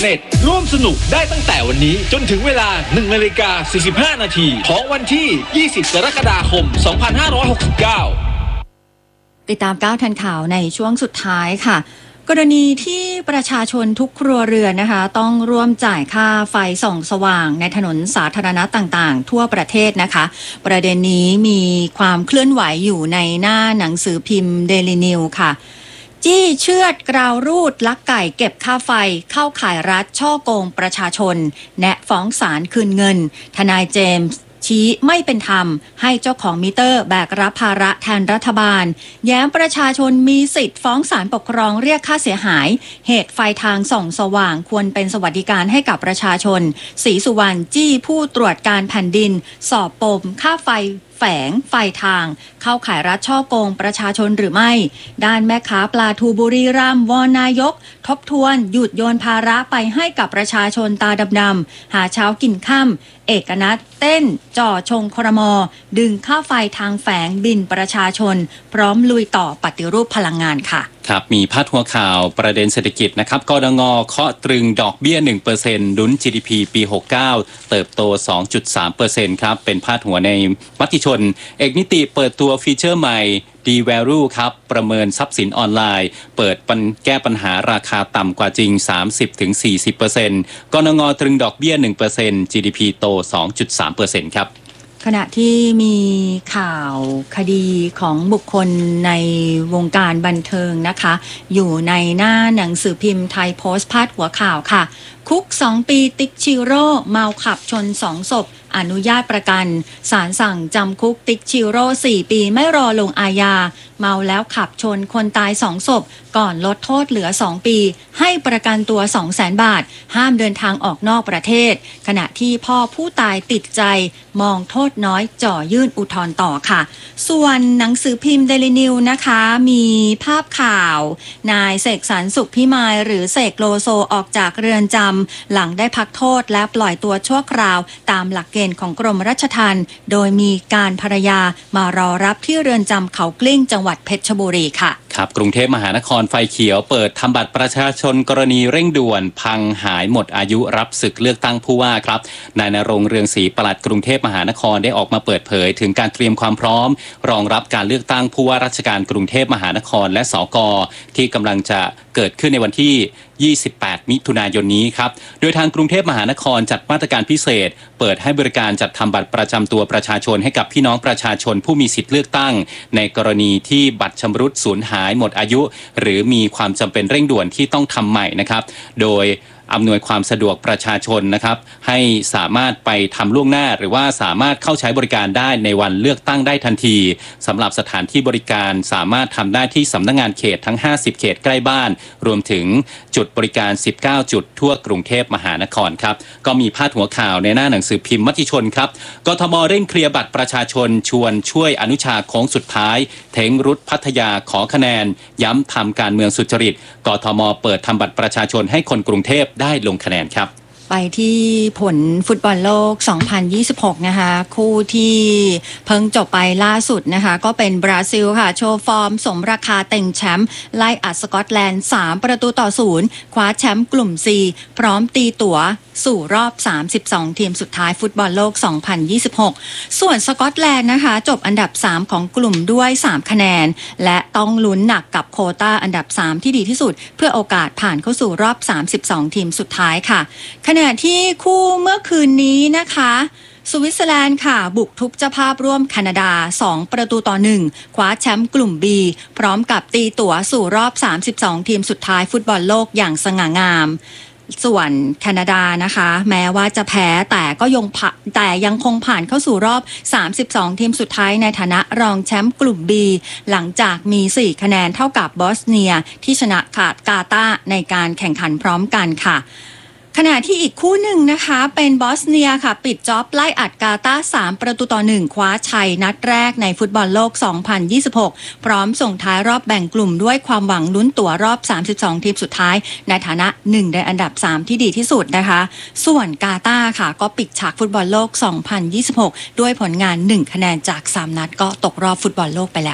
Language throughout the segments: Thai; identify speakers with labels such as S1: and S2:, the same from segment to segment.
S1: เน็ตร่วมสนุกได้ตั้งแต่วันนี้จนถึงเวลา 1:45 น.ของวันที่ 20 กรกฎาคม 2569
S2: ติดตามก้าวทันข่าวในช่วงสุดท้ายค่ะกรณีที่ประชาชนทุกครัวเรือนนะคะต้องร่วมจ่ายค่าไฟส่องสว่างในถนนสาธารณะต่างๆทั่วประเทศนะคะประเด็นนี้มีความเคลื่อนไหวอยู่ในหน้าหนังสือพิมพ์ Daily News ค่ะจี้เชือดกราวรูดลักไก่เก็บค่าไฟเข้าข่ายรัฐช่อโกงประชาชนแนะฟ้องศาลคืนเงินทนายเจมส์ชี้ไม่เป็นธรรมให้เจ้าของมิเตอร์แบกรับภาระแทนรัฐบาลแย้มประชาชนมีสิทธิ์ฟ้องศาลปกครองเรียกค่าเสียหายเหตุไฟทางส่องสว่างควรเป็นสวัสดิการให้กับประชาชนศรีสุวรรณจี้ผู้ตรวจการแผ่นดินสอบปมค่าไฟแฝงไฟทางเข้าข่ายรัฐช่อโกงประชาชนหรือไม่ด้านแม่ค้าปลาทูบุรีรัมย์วอนนายกทบทวนหยุดโยนภาระไปให้กับประชาชนตาดำๆหาเช้ากินค่ำเอกนัทเต้นจ่อชงครม.ดึงค่าไฟทางแฝงบินประชาชนพร้อมลุยต่อปฏิรูปพลังงานค่ะ
S3: ครับมีพาดหัวข่าวประเด็นเศรษฐกิจนะครับกดง.เคาะตรึงดอกเบี้ย 1% ลุ้น GDP ปี 69เติบโต 2.3% ครับเป็นพาดหัวในมติชนเอกนิติเปิดตัวฟีเจอร์ใหม่ D-Value ครับประเมินทรัพย์สินออนไลน์เปิดแก้ปัญหาราคาต่ำกว่าจริง 30-40% กนง.ตรึงดอกเบี้ย 1% GDP โต 2.3% ครับ
S2: ขณะที่มีข่าวคดีของบุคคลในวงการบันเทิงนะคะอยู่ในหน้าหนังสือพิมพ์ไทยโพสต์พาดหัวข่าวค่ะคุก2 ปีติ๊กชิโร่เมาขับชน2 ศพอนุญาตประกันศาลสั่งจำคุกติ๊กชิโร่4 ปีไม่รอลงอาญาเมาแล้วขับชนคนตาย2 ศพก่อนลดโทษเหลือ2 ปีให้ประกันตัว 200,000 บาทห้ามเดินทางออกนอกประเทศขณะที่พ่อผู้ตายติดใจมองโทษน้อยจ่อยื่นอุทธรณ์ต่อค่ะส่วนหนังสือพิมพ์ Daily News นะคะมีภาพข่าวนายเสกสรรสุขพิมายหรือเสกโลโซออกจากเรือนจำหลังได้พักโทษและปล่อยตัวชั่วคราวตามหลักเกณฑ์ของกรมราชทัณฑ์โดยมีการภรรยามารอรับที่เรือนจำเขากลิ้งจังหวัดเพชรบุรีค่ะ
S3: ครับกรุงเทพมหานครไฟเขียวเปิดทำบัตรประชาชนกรณีเร่งด่วนพังหายหมดอายุรับศึกเลือกตั้งผู้ว่าครับนายณรงค์เรืองศรีปลัดกรุงเทพมหานครได้ออกมาเปิดเผยถึงการเตรียมความพร้อมรองรับการเลือกตั้งผู้ว่าราชการกรุงเทพมหานครและสก.ที่กำลังจะเกิดขึ้นในวันที่28 มิถุนายนนี้ครับโดยทางกรุงเทพมหานครจัดมาตรการพิเศษเปิดให้บริการจัดทำบัตรประจำตัวประชาชนให้กับพี่น้องประชาชนผู้มีสิทธิ์เลือกตั้งในกรณีที่บัตรชำรุดสูญหายหมดอายุหรือมีความจำเป็นเร่งด่วนที่ต้องทำใหม่นะครับโดยอำนวยความสะดวกประชาชนนะครับให้สามารถไปทำล่วงหน้าหรือว่าสามารถเข้าใช้บริการได้ในวันเลือกตั้งได้ทันทีสำหรับสถานที่บริการสามารถทำได้ที่สำนักงานเขตทั้ง50เขตใกล้บ้านรวมถึงจุดบริการ19จุดทั่วกรุงเทพมหานครครับก็มีพาดหัวข่าวในหน้าหนังสือพิมพ์มติชนครับกทมเร่งเคลียร์บัตรประชาชนชวนช่วยอนุชาโค้งสุดท้ายเท้งรุดพัทยาขอคะแนนย้ำทำการเมืองสุจริตกทมเปิดทำบัตรประชาชนให้คนกรุงเทพได้ลงคะแนนครับ
S2: ไปที่ผลฟุตบอลโลก 2026 นะคะคู่ที่เพิ่งจบไปล่าสุดนะคะก็เป็นบราซิลค่ะโชว์ฟอร์มสมราคาเต็งแชมป์ไล่อัดสกอตแลนด์3-0คว้าแชมป์กลุ่ม C พร้อมตีตั๋วสู่รอบ32ทีมสุดท้ายฟุตบอลโลก 2026 ส่วนสกอตแลนด์นะคะจบอันดับ3ของกลุ่มด้วย3คะแนนและต้องลุ้นหนักกับโควต้าอันดับ3ที่ดีที่สุดเพื่อโอกาสผ่านเข้าสู่รอบ32ทีมสุดท้ายค่ะขณะที่คู่เมื่อคืนนี้นะคะสวิตเซอร์แลนด์ค่ะบุกทุบเจ้าภาพร่วมแคนาดา2-1คว้าแชมป์กลุ่ม B พร้อมกับตีตั๋วสู่รอบ32ทีมสุดท้ายฟุตบอลโลกอย่างสง่างามส่วนแคนาดานะคะแม้ว่าจะแพ้แต่ยังคงผ่านเข้าสู่รอบ32ทีมสุดท้ายในฐานะรองแชมป์กลุ่ม B หลังจากมี4คะแนนเท่ากับบอสเนียที่ชนะขาดกาตาร์ในการแข่งขันพร้อมกันค่ะขณะที่อีกคู่หนึ่งนะคะเป็นบอสเนียค่ะปิดจ็อบไล่อัดกาตาร์3-1คว้าชัยนัดแรกในฟุตบอลโลก 2026 พร้อมส่งท้ายรอบแบ่งกลุ่มด้วยความหวังลุ้นตั๋วรอบ32ทีมสุดท้ายในฐานะ1ในอันดับ3ที่ดีที่สุดนะคะส่วนกาตาร์ค่ะก็ปิดฉากฟุตบอลโลก 2026 ด้วยผลงาน1คะแนนจาก3นัดก็ตกรอบฟุตบอลโลกไปแล้วค่ะ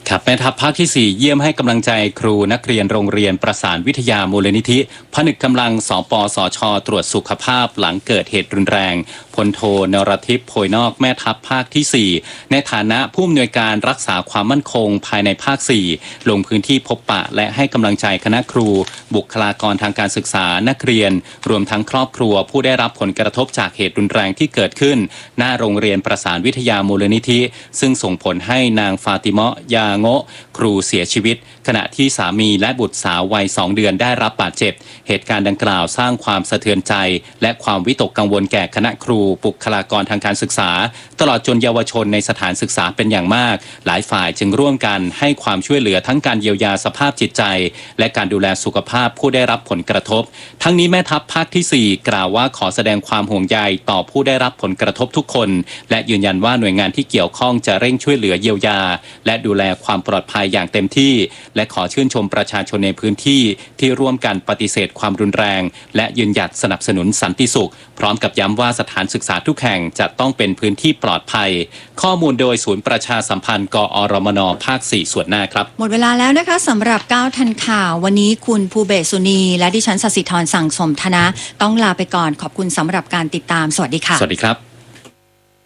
S3: ครับแม่ทัพภาคที่ 4เยี่ยมให้กำลังใจครูนักเรียนโรงเรียนประสานวิทยามูลนิธิผนึกกำลังสปสช.ตรวจสุขภาพหลังเกิดเหตุรุนแรงพลโทนรทิพย์โพยนอกแม่ทัพภาคที่ 4ในฐานะผู้อำนวยการรักษาความมั่นคงภายในภาค 4ลงพื้นที่พบปะและให้กำลังใจคณะครูบุคลากรทางการศึกษานักเรียนรวมทั้งครอบครัวผู้ได้รับผลกระทบจากเหตุรุนแรงที่เกิดขึ้นหน้าโรงเรียนประสานวิทยามูลนิธิซึ่งส่งผลให้นางฟาติเมาะยาโงะครูเสียชีวิตขณะที่สามีและบุตรสาววัย2 เดือนได้รับบาดเจ็บเหตุการณ์ดังกล่าวสร้างความสะเทือนใจและความวิตกกังวลแก่คณะครูบุคลากรทางการศึกษาตลอดจนเยาวชนในสถานศึกษาเป็นอย่างมากหลายฝ่ายจึงร่วมกันให้ความช่วยเหลือทั้งการเยียวยาสภาพจิตใจและการดูแลสุขภาพผู้ได้รับผลกระทบทั้งนี้แม่ทัพภาคที่ 4กล่าวว่าขอแสดงความห่วงใยต่อผู้ได้รับผลกระทบทุกคนและยืนยันว่าหน่วยงานที่เกี่ยวข้องจะเร่งช่วยเหลือเยียวยาและดูแลความปลอดภัยอย่างเต็มที่และขอชื่นชมประชาชนในพื้นที่ที่ร่วมกันปฏิเสธความรุนแรงและยืนหยัดสนับสนุนสันติสุขพร้อมกับย้ำว่าสถานศึกษาทุกแห่งจะต้องเป็นพื้นที่ปลอดภัยข้อมูลโดยศูนย์ประชาสัมพันธ์กอรมนภาค 4ส่วนหน้าครับ
S2: หมดเวลาแล้วนะคะสำหรับ9ทันข่าววันนี้คุณภูเบศสุนีและดิฉันศศิธรสั่งสมธนะต้องลาไปก่อนขอบคุณสำหรับการติดตามสวัสดีค่ะ
S3: สวัสดีครับ